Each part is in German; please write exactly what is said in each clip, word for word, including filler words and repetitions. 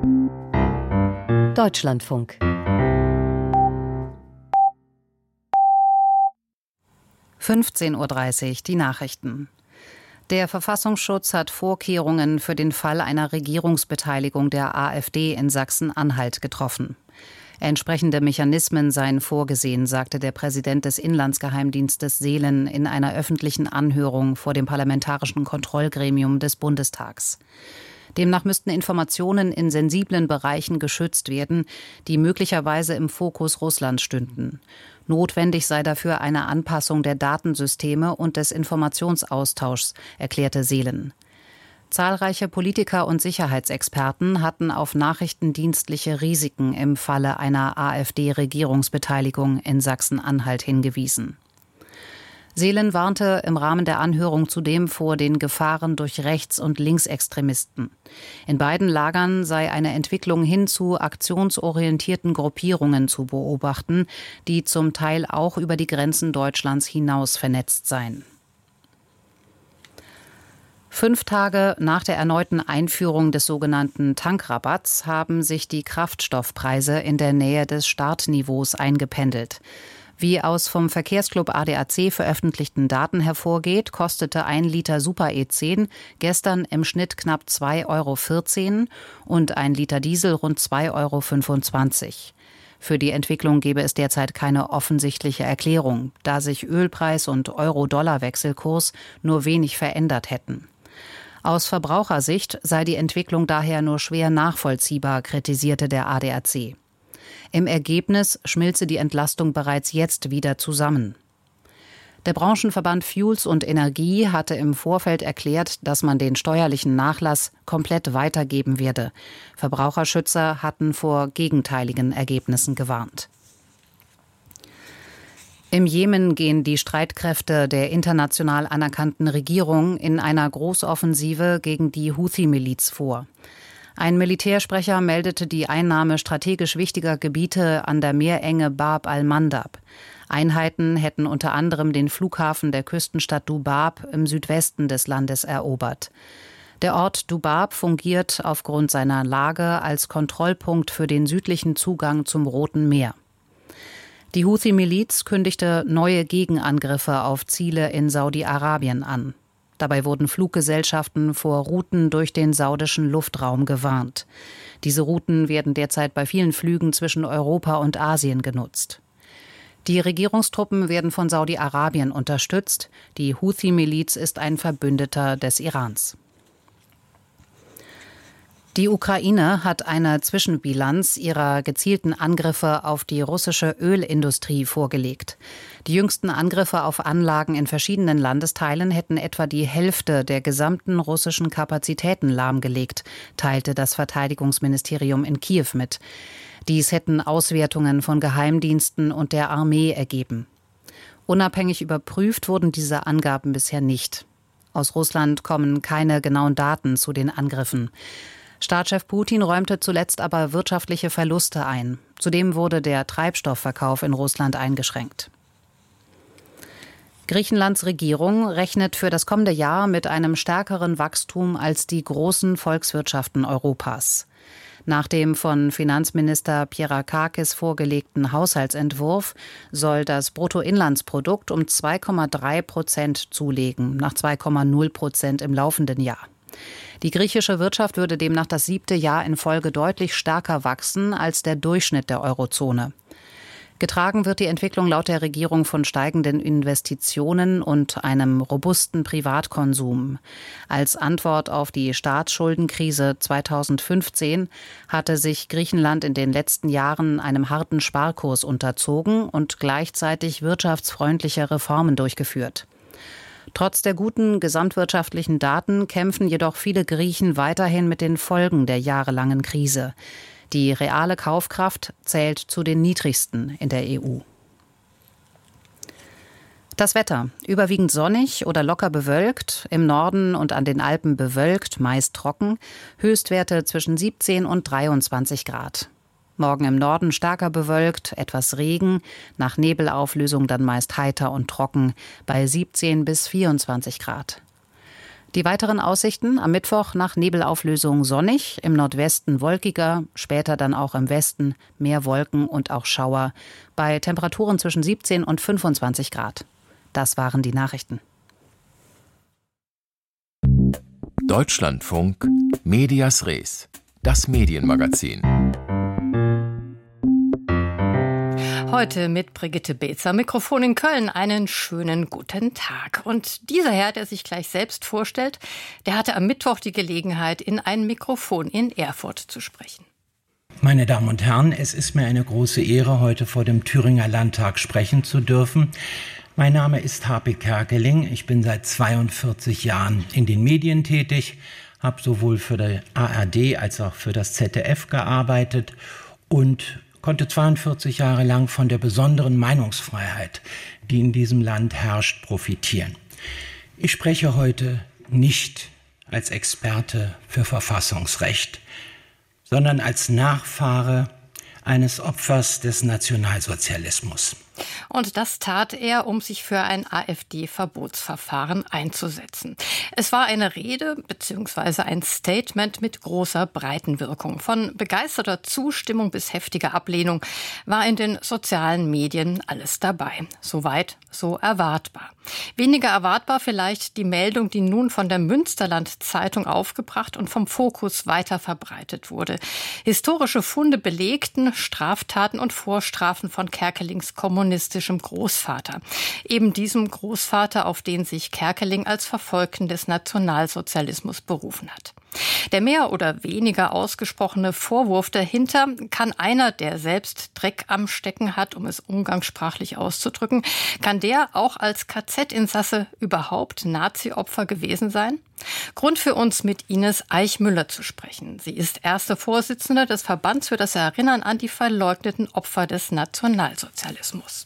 Deutschlandfunk. fünfzehn Uhr dreißig, die Nachrichten. Der Verfassungsschutz hat Vorkehrungen für den Fall einer Regierungsbeteiligung der AfD in Sachsen-Anhalt getroffen. Entsprechende Mechanismen seien vorgesehen, sagte der Präsident des Inlandsgeheimdienstes Seelen in einer öffentlichen Anhörung vor dem Parlamentarischen Kontrollgremium des Bundestags. Demnach müssten Informationen in sensiblen Bereichen geschützt werden, die möglicherweise im Fokus Russlands stünden. Notwendig sei dafür eine Anpassung der Datensysteme und des Informationsaustauschs, erklärte Seelen. Zahlreiche Politiker und Sicherheitsexperten hatten auf nachrichtendienstliche Risiken im Falle einer AfD-Regierungsbeteiligung in Sachsen-Anhalt hingewiesen. Seelen warnte im Rahmen der Anhörung zudem vor den Gefahren durch Rechts- und Linksextremisten. In beiden Lagern sei eine Entwicklung hin zu aktionsorientierten Gruppierungen zu beobachten, die zum Teil auch über die Grenzen Deutschlands hinaus vernetzt seien. Fünf Tage nach der erneuten Einführung des sogenannten Tankrabatts haben sich die Kraftstoffpreise in der Nähe des Startniveaus eingependelt. Wie aus vom Verkehrsclub A D A C veröffentlichten Daten hervorgeht, kostete ein Liter Super E zehn gestern im Schnitt knapp zwei Euro vierzehn und ein Liter Diesel rund zwei Euro fünfundzwanzig. Für die Entwicklung gebe es derzeit keine offensichtliche Erklärung, da sich Ölpreis und Euro-Dollar-Wechselkurs nur wenig verändert hätten. Aus Verbrauchersicht sei die Entwicklung daher nur schwer nachvollziehbar, kritisierte der A D A C. Im Ergebnis schmilze die Entlastung bereits jetzt wieder zusammen. Der Branchenverband Fuels und Energie hatte im Vorfeld erklärt, dass man den steuerlichen Nachlass komplett weitergeben werde. Verbraucherschützer hatten vor gegenteiligen Ergebnissen gewarnt. Im Jemen gehen die Streitkräfte der international anerkannten Regierung in einer Großoffensive gegen die Houthi-Miliz vor. Ein Militärsprecher meldete die Einnahme strategisch wichtiger Gebiete an der Meerenge Bab al-Mandab. Einheiten hätten unter anderem den Flughafen der Küstenstadt Dubab im Südwesten des Landes erobert. Der Ort Dubab fungiert aufgrund seiner Lage als Kontrollpunkt für den südlichen Zugang zum Roten Meer. Die Houthi-Miliz kündigte neue Gegenangriffe auf Ziele in Saudi-Arabien an. Dabei wurden Fluggesellschaften vor Routen durch den saudischen Luftraum gewarnt. Diese Routen werden derzeit bei vielen Flügen zwischen Europa und Asien genutzt. Die Regierungstruppen werden von Saudi-Arabien unterstützt. Die Houthi-Miliz ist ein Verbündeter des Irans. Die Ukraine hat eine Zwischenbilanz ihrer gezielten Angriffe auf die russische Ölindustrie vorgelegt. Die jüngsten Angriffe auf Anlagen in verschiedenen Landesteilen hätten etwa die Hälfte der gesamten russischen Kapazitäten lahmgelegt, teilte das Verteidigungsministerium in Kiew mit. Dies hätten Auswertungen von Geheimdiensten und der Armee ergeben. Unabhängig überprüft wurden diese Angaben bisher nicht. Aus Russland kommen keine genauen Daten zu den Angriffen. Staatschef Putin räumte zuletzt aber wirtschaftliche Verluste ein. Zudem wurde der Treibstoffverkauf in Russland eingeschränkt. Griechenlands Regierung rechnet für das kommende Jahr mit einem stärkeren Wachstum als die großen Volkswirtschaften Europas. Nach dem von Finanzminister Pierrakakis vorgelegten Haushaltsentwurf soll das Bruttoinlandsprodukt um zwei Komma drei Prozent zulegen, nach zwei Komma null Prozent im laufenden Jahr. Die griechische Wirtschaft würde demnach das siebte Jahr in Folge deutlich stärker wachsen als der Durchschnitt der Eurozone. Getragen wird die Entwicklung laut der Regierung von steigenden Investitionen und einem robusten Privatkonsum. Als Antwort auf die Staatsschuldenkrise zweitausendfünfzehn hatte sich Griechenland in den letzten Jahren einem harten Sparkurs unterzogen und gleichzeitig wirtschaftsfreundliche Reformen durchgeführt. Trotz der guten gesamtwirtschaftlichen Daten kämpfen jedoch viele Griechen weiterhin mit den Folgen der jahrelangen Krise. Die reale Kaufkraft zählt zu den niedrigsten in der E U. Das Wetter: überwiegend sonnig oder locker bewölkt, im Norden und an den Alpen bewölkt, meist trocken, Höchstwerte zwischen siebzehn und dreiundzwanzig Grad. Morgen im Norden stärker bewölkt, etwas Regen, nach Nebelauflösung dann meist heiter und trocken, bei siebzehn bis vierundzwanzig Grad. Die weiteren Aussichten: am Mittwoch nach Nebelauflösung sonnig, im Nordwesten wolkiger, später dann auch im Westen mehr Wolken und auch Schauer, bei Temperaturen zwischen siebzehn und fünfundzwanzig Grad. Das waren die Nachrichten. Deutschlandfunk Medias Res, das Medienmagazin. Heute mit Brigitte Beetzer, Mikrofon in Köln. Einen schönen guten Tag. Und dieser Herr, der sich gleich selbst vorstellt, der hatte am Mittwoch die Gelegenheit, in ein Mikrofon in Erfurt zu sprechen. Meine Damen und Herren, es ist mir eine große Ehre, heute vor dem Thüringer Landtag sprechen zu dürfen. Mein Name ist Harpe Kerkeling. Ich bin seit zweiundvierzig Jahren in den Medien tätig, habe sowohl für die A R D als auch für das Z D F gearbeitet und konnte zweiundvierzig Jahre lang von der besonderen Meinungsfreiheit, die in diesem Land herrscht, profitieren. Ich spreche heute nicht als Experte für Verfassungsrecht, sondern als Nachfahre eines Opfers des Nationalsozialismus. Und das tat er, um sich für ein AfD-Verbotsverfahren einzusetzen. Es war eine Rede bzw. ein Statement mit großer Breitenwirkung. Von begeisterter Zustimmung bis heftiger Ablehnung war in den sozialen Medien alles dabei. Soweit, so erwartbar. Weniger erwartbar vielleicht die Meldung, die nun von der Münsterland-Zeitung aufgebracht und vom Fokus weiter verbreitet wurde. Historische Funde belegten Straftaten und Vorstrafen von Kerkelings kommunistischem Großvater. Eben diesem Großvater, auf den sich Kerkeling als Verfolgten des Nationalsozialismus berufen hat. Der mehr oder weniger ausgesprochene Vorwurf dahinter: kann einer, der selbst Dreck am Stecken hat, um es umgangssprachlich auszudrücken, kann der auch als K Z-Insasse überhaupt Nazi-Opfer gewesen sein? Grund für uns, mit Ines Eichmüller zu sprechen. Sie ist erste Vorsitzende des Verbands für das Erinnern an die verleugneten Opfer des Nationalsozialismus.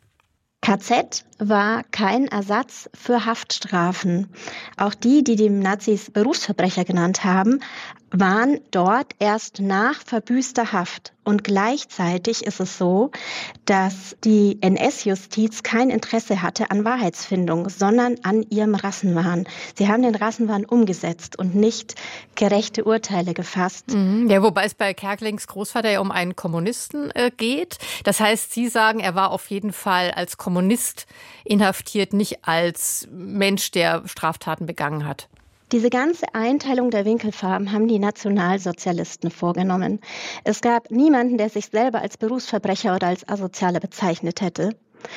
K Z war kein Ersatz für Haftstrafen. Auch die, die die Nazis Berufsverbrecher genannt haben, waren dort erst nach verbüßter Haft. Und gleichzeitig ist es so, dass die N S-Justiz kein Interesse hatte an Wahrheitsfindung, sondern an ihrem Rassenwahn. Sie haben den Rassenwahn umgesetzt und nicht gerechte Urteile gefasst. Mhm. Ja, wobei es bei Kerkelings Großvater ja um einen Kommunisten äh, geht. Das heißt, Sie sagen, er war auf jeden Fall als Kommunist inhaftiert, nicht als Mensch, der Straftaten begangen hat. Diese ganze Einteilung der Winkelfarben haben die Nationalsozialisten vorgenommen. Es gab niemanden, der sich selber als Berufsverbrecher oder als Asozialer bezeichnet hätte.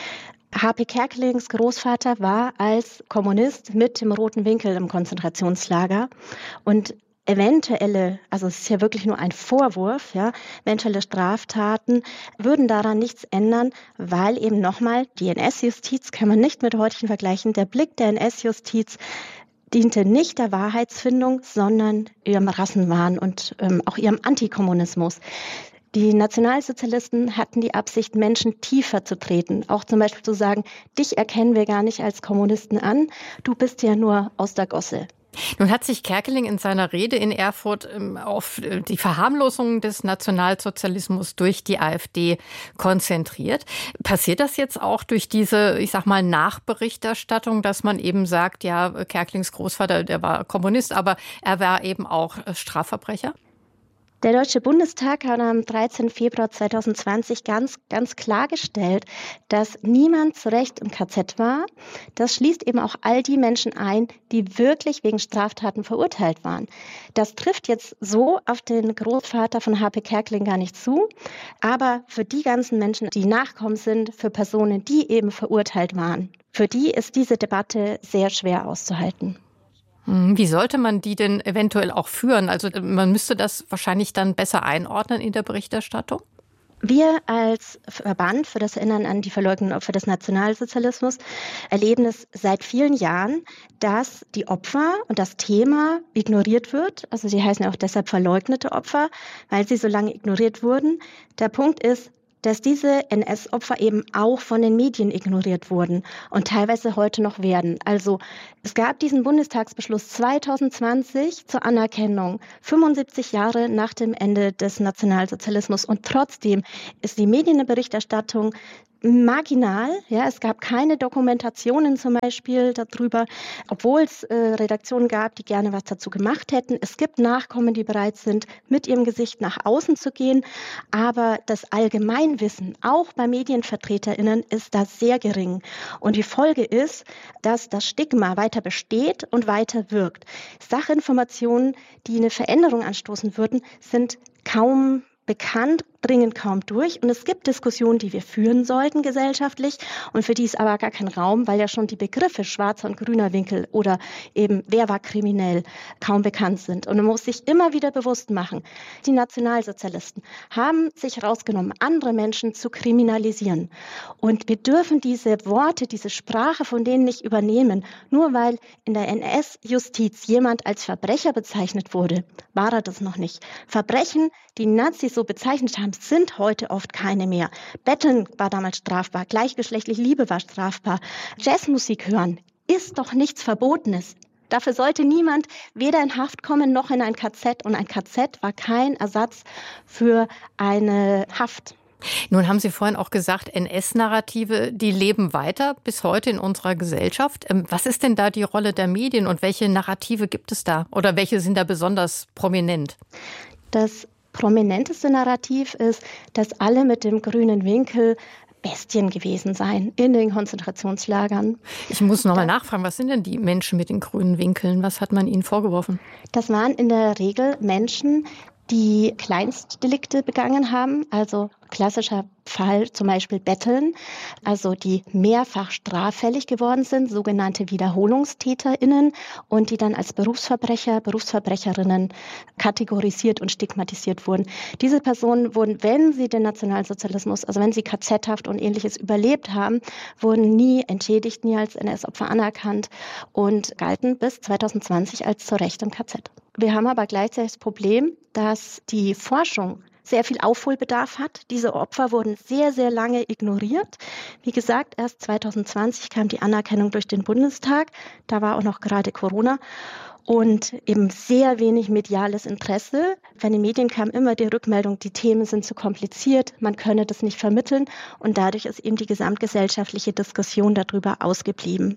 H P Kerkelings Großvater war als Kommunist mit dem roten Winkel im Konzentrationslager und eventuelle, also es ist ja wirklich nur ein Vorwurf, ja, eventuelle Straftaten würden daran nichts ändern, weil eben nochmal die N S-Justiz, kann man nicht mit heutigen vergleichen, der Blick der N S-Justiz diente nicht der Wahrheitsfindung, sondern ihrem Rassenwahn und ähm, auch ihrem Antikommunismus. Die Nationalsozialisten hatten die Absicht, Menschen tiefer zu treten. Auch zum Beispiel zu sagen, dich erkennen wir gar nicht als Kommunisten an, du bist ja nur aus der Gosse. Nun hat sich Kerkeling in seiner Rede in Erfurt auf die Verharmlosung des Nationalsozialismus durch die AfD konzentriert. Passiert das jetzt auch durch diese, ich sag mal, Nachberichterstattung, dass man eben sagt, ja, Kerkelings Großvater, der war Kommunist, aber er war eben auch Strafverbrecher? Der Deutsche Bundestag hat am dreizehnten Februar zweitausendzwanzig ganz, ganz klargestellt, dass niemand zu Recht im K Z war. Das schließt eben auch all die Menschen ein, die wirklich wegen Straftaten verurteilt waren. Das trifft jetzt so auf den Großvater von H P Kerkeling gar nicht zu. Aber für die ganzen Menschen, die Nachkommen sind, für Personen, die eben verurteilt waren, für die ist diese Debatte sehr schwer auszuhalten. Wie sollte man die denn eventuell auch führen? Also man müsste das wahrscheinlich dann besser einordnen in der Berichterstattung? Wir als Verband für das Erinnern an die verleugneten Opfer des Nationalsozialismus erleben es seit vielen Jahren, dass die Opfer und das Thema ignoriert wird. Also sie heißen auch deshalb verleugnete Opfer, weil sie so lange ignoriert wurden. Der Punkt ist, dass diese N S-Opfer eben auch von den Medien ignoriert wurden und teilweise heute noch werden. Also es gab diesen Bundestagsbeschluss zweitausendzwanzig zur Anerkennung, fünfundsiebzig Jahre nach dem Ende des Nationalsozialismus. Und trotzdem ist die Medienberichterstattung marginal. Ja, es gab keine Dokumentationen zum Beispiel darüber, obwohl es äh, Redaktionen gab, die gerne was dazu gemacht hätten. Es gibt Nachkommen, die bereit sind, mit ihrem Gesicht nach außen zu gehen. Aber das Allgemeinwissen, auch bei MedienvertreterInnen, ist da sehr gering. Und die Folge ist, dass das Stigma weiter besteht und weiter wirkt. Sachinformationen, die eine Veränderung anstoßen würden, sind kaum bekannt, dringen kaum durch. Und es gibt Diskussionen, die wir führen sollten gesellschaftlich. Und für die ist aber gar kein Raum, weil ja schon die Begriffe schwarzer und grüner Winkel oder eben wer war kriminell kaum bekannt sind. Und man muss sich immer wieder bewusst machen, die Nationalsozialisten haben sich rausgenommen, andere Menschen zu kriminalisieren. Und wir dürfen diese Worte, diese Sprache von denen nicht übernehmen. Nur weil in der N S-Justiz jemand als Verbrecher bezeichnet wurde, war er das noch nicht. Verbrechen, die Nazis so bezeichnet haben, sind heute oft keine mehr. Betteln war damals strafbar, gleichgeschlechtliche Liebe war strafbar. Jazzmusik hören ist doch nichts Verbotenes. Dafür sollte niemand weder in Haft kommen noch in ein K Z. Und ein K Z war kein Ersatz für eine Haft. Nun haben Sie vorhin auch gesagt, N S-Narrative, die leben weiter bis heute in unserer Gesellschaft. Was ist denn da die Rolle der Medien und welche Narrative gibt es da? Oder welche sind da besonders prominent? Das prominenteste Narrativ ist, dass alle mit dem grünen Winkel Bestien gewesen seien in den Konzentrationslagern. Ich muss noch mal nachfragen, was sind denn die Menschen mit den grünen Winkeln? Was hat man ihnen vorgeworfen? Das waren in der Regel Menschen, die Kleinstdelikte begangen haben, also klassischer Fall zum Beispiel Betteln, also die mehrfach straffällig geworden sind, sogenannte WiederholungstäterInnen und die dann als Berufsverbrecher, Berufsverbrecherinnen kategorisiert und stigmatisiert wurden. Diese Personen wurden, wenn sie den Nationalsozialismus, also wenn sie K Z-Haft und Ähnliches überlebt haben, wurden nie entschädigt, nie als N S-Opfer anerkannt und galten bis zwanzig zwanzig als zu Recht im K Z. Wir haben aber gleichzeitig das Problem, dass die Forschung sehr viel Aufholbedarf hat. Diese Opfer wurden sehr, sehr lange ignoriert. Wie gesagt, erst zwanzig zwanzig kam die Anerkennung durch den Bundestag. Da war auch noch gerade Corona. Und eben sehr wenig mediales Interesse. Wenn die Medien kam immer die Rückmeldung, die Themen sind zu kompliziert, man könne das nicht vermitteln. Und dadurch ist eben die gesamtgesellschaftliche Diskussion darüber ausgeblieben.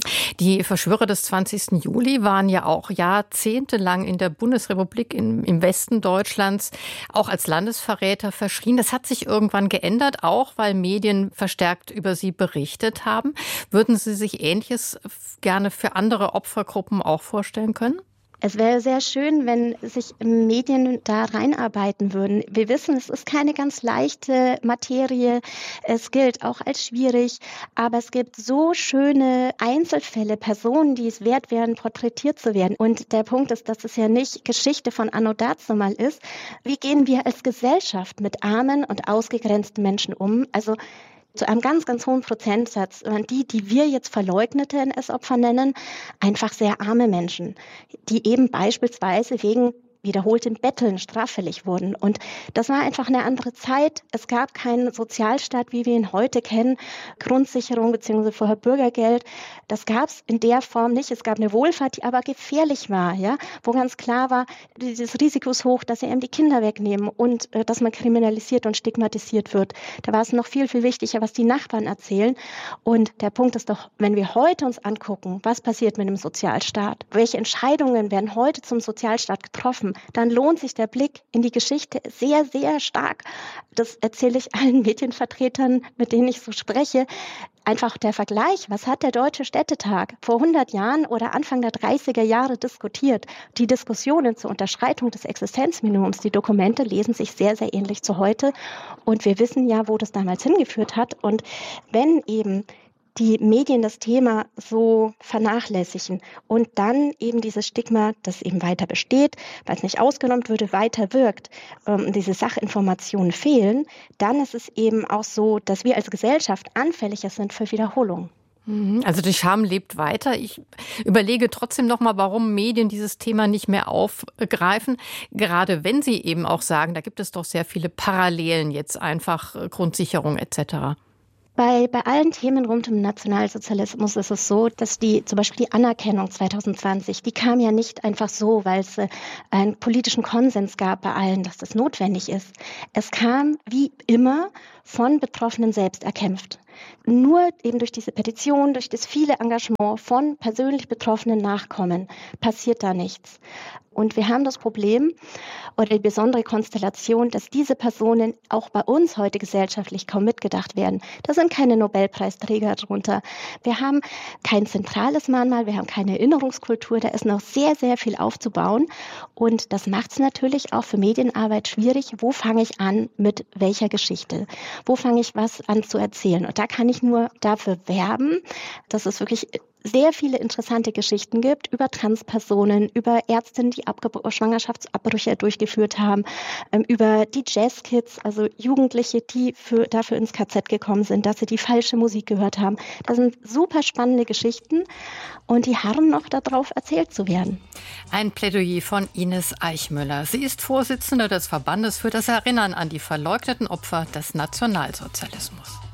Die Verschwörer des zwanzigsten Juli waren ja auch jahrzehntelang in der Bundesrepublik im, im Westen Deutschlands auch als Landesverräter verschrien. Das hat sich irgendwann geändert, auch weil Medien verstärkt über sie berichtet haben. Würden Sie sich Ähnliches gerne für andere Opfergruppen auch vorstellen können? Es wäre sehr schön, wenn sich Medien da reinarbeiten würden. Wir wissen, es ist keine ganz leichte Materie. Es gilt auch als schwierig. Aber es gibt so schöne Einzelfälle, Personen, die es wert wären, porträtiert zu werden. Und der Punkt ist, dass es ja nicht Geschichte von anno dazumal ist. Wie gehen wir als Gesellschaft mit armen und ausgegrenzten Menschen um? Also zu einem ganz, ganz hohen Prozentsatz waren die, die wir jetzt verleugnete N S-Opfer nennen, einfach sehr arme Menschen, die eben beispielsweise wegen wiederholtem Betteln straffällig wurden. Und das war einfach eine andere Zeit. Es gab keinen Sozialstaat, wie wir ihn heute kennen, Grundsicherung bzw. vorher Bürgergeld. Das gab es in der Form nicht. Es gab eine Wohlfahrt, die aber gefährlich war, ja, wo ganz klar war, das Risiko ist hoch, dass sie eben die Kinder wegnehmen und äh, dass man kriminalisiert und stigmatisiert wird. Da war es noch viel, viel wichtiger, was die Nachbarn erzählen. Und der Punkt ist doch, wenn wir heute uns angucken, was passiert mit dem Sozialstaat, welche Entscheidungen werden heute zum Sozialstaat getroffen, dann lohnt sich der Blick in die Geschichte sehr, sehr stark. Das erzähle ich allen Medienvertretern, mit denen ich so spreche. Einfach der Vergleich, was hat der Deutsche Städtetag vor hundert Jahren oder Anfang der dreißiger Jahre diskutiert? Die Diskussionen zur Unterschreitung des Existenzminimums, die Dokumente lesen sich sehr, sehr ähnlich zu heute. Und wir wissen ja, wo das damals hingeführt hat. Und wenn eben die Medien das Thema so vernachlässigen und dann eben dieses Stigma, das eben weiter besteht, weil es nicht ausgenommen würde, weiter wirkt, ähm, diese Sachinformationen fehlen, dann ist es eben auch so, dass wir als Gesellschaft anfälliger sind für Wiederholung. Also die Scham lebt weiter. Ich überlege trotzdem noch mal, warum Medien dieses Thema nicht mehr aufgreifen, gerade wenn sie eben auch sagen, da gibt es doch sehr viele Parallelen jetzt einfach, Grundsicherung et cetera. Bei, bei allen Themen rund um Nationalsozialismus ist es so, dass die, zum Beispiel die Anerkennung zwanzig zwanzig, die kam ja nicht einfach so, weil es äh, einen politischen Konsens gab bei allen, dass das notwendig ist. Es kam, wie immer, von Betroffenen selbst erkämpft. Nur eben durch diese Petition, durch das viele Engagement von persönlich betroffenen Nachkommen passiert da nichts. Und wir haben das Problem oder die besondere Konstellation, dass diese Personen auch bei uns heute gesellschaftlich kaum mitgedacht werden. Da sind keine Nobelpreisträger drunter. Wir haben kein zentrales Mahnmal, wir haben keine Erinnerungskultur. Da ist noch sehr, sehr viel aufzubauen. Und das macht es natürlich auch für Medienarbeit schwierig. Wo fange ich an mit welcher Geschichte? Wo fange ich was an zu erzählen? Und da kann ich nur dafür werben, dass es wirklich sehr viele interessante Geschichten gibt über Transpersonen, über Ärztinnen, die Abge- Schwangerschaftsabbrüche durchgeführt haben, ähm, über die Jazzkids, also Jugendliche, die für, dafür ins K Z gekommen sind, dass sie die falsche Musik gehört haben. Das sind super spannende Geschichten und die harren noch darauf, erzählt zu werden. Ein Plädoyer von Ines Eichmüller. Sie ist Vorsitzende des Verbandes für das Erinnern an die verleugneten Opfer des Nationalsozialismus.